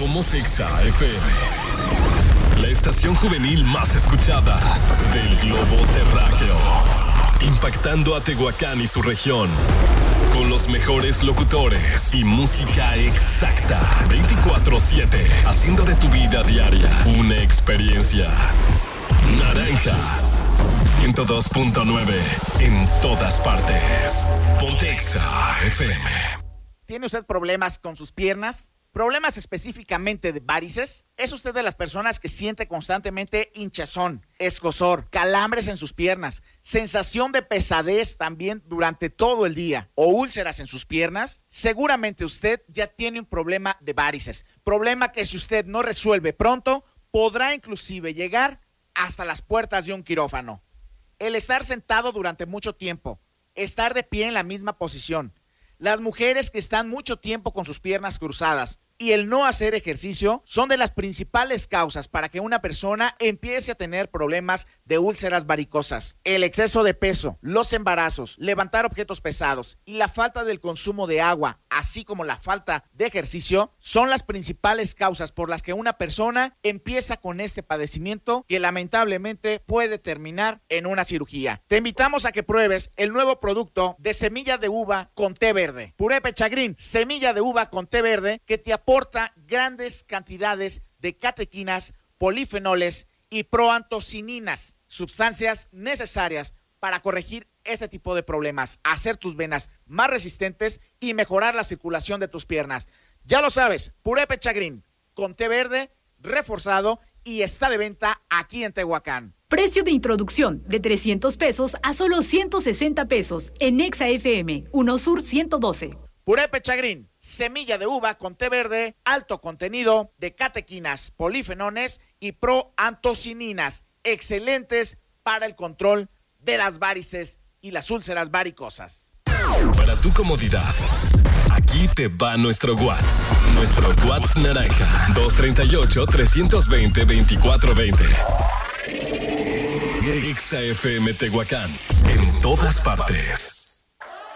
Somos Exa FM, la estación juvenil más escuchada del globo terráqueo, impactando a Tehuacán y su región, con los mejores locutores y música exacta, 24/7, haciendo de tu vida diaria una experiencia. Naranja 102.9 en todas partes. Ponte Exa FM. ¿Tiene usted problemas con sus piernas? ¿Problemas específicamente de varices? ¿Es usted de las personas que siente constantemente hinchazón, escozor, calambres en sus piernas, sensación de pesadez también durante todo el día o úlceras en sus piernas? Seguramente usted ya tiene un problema de varices. Problema que si usted no resuelve pronto, podrá inclusive llegar hasta las puertas de un quirófano. El estar sentado durante mucho tiempo, estar de pie en la misma posición, las mujeres que están mucho tiempo con sus piernas cruzadas y el no hacer ejercicio son de las principales causas para que una persona empiece a tener problemas de úlceras varicosas. El exceso de peso, los embarazos, levantar objetos pesados y la falta del consumo de agua, así como la falta de ejercicio, son las principales causas por las que una persona empieza con este padecimiento que lamentablemente puede terminar en una cirugía. Te invitamos a que pruebes el nuevo producto de semilla de uva con té verde. Puré Pechagrin, semilla de uva con té verde, que te aporta grandes cantidades de catequinas, polifenoles y proantocininas, sustancias necesarias para corregir este tipo de problemas, hacer tus venas más resistentes y mejorar la circulación de tus piernas. Ya lo sabes, Puré Pechagrin con té verde reforzado y está de venta aquí en Tehuacán. Precio de introducción de 300 pesos a solo 160 pesos en Exa FM, 1 Sur 112. Puré Pechagrin, semilla de uva con té verde, alto contenido de catequinas, polifenones y proantocininas, excelentes para el control de las varices y las úlceras varicosas. Para tu comodidad, aquí te va nuestro WhatsApp. Nuestro WhatsApp naranja, 238-320-2420. Exa FM Tehuacán, en todas partes.